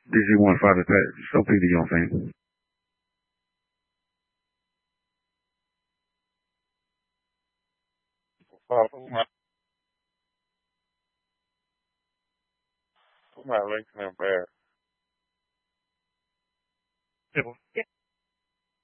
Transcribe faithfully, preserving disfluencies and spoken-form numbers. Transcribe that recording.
D G one five attack. Show P D on scene. Uh, put my put my links in there. Table.